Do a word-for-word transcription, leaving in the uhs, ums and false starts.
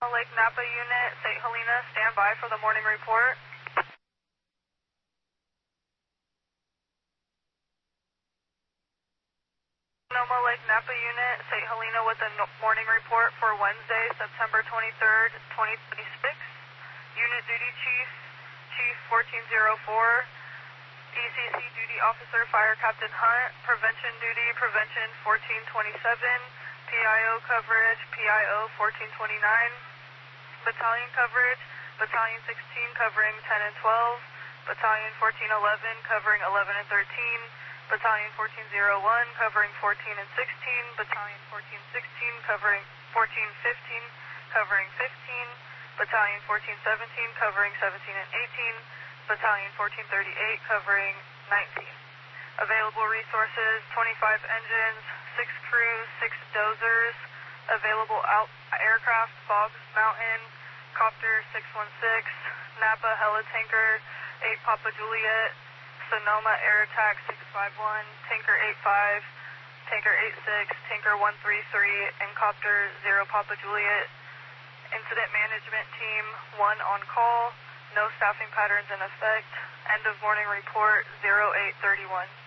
Lake Napa Unit, Saint Helena, stand by for the morning report. Sonoma Lake Napa Unit, Saint Helena with a no morning report for Wednesday, September twenty-third, twenty twenty-six. Unit Duty Chief, Chief fourteen oh four. E C C Duty Officer Fire Captain Hunt. Prevention Duty, Prevention fourteen twenty-seven. P I O coverage, P I O fourteen twenty-nine. Battalion coverage, Battalion sixteen covering ten and twelve. Battalion fourteen eleven covering eleven and thirteen. Battalion fourteen oh one covering fourteen and sixteen. Battalion fourteen sixteen covering fourteen fifteen, covering fifteen. Battalion fourteen seventeen covering seventeen and eighteen. Battalion fourteen thirty-eight covering nineteen. Available resources, twenty-five engines, six crews, six dozers. Available out aircraft, Boggs Mountain, Copter six one six, Napa Helitanker, eight Papa Juliet, Sonoma Air Attack six five one, Tanker eight five, Tanker eight six, Tanker one three three, and Copter zero Papa Juliet. Incident Management Team one on call, no staffing patterns in effect. End of morning report zero eight thirty-one.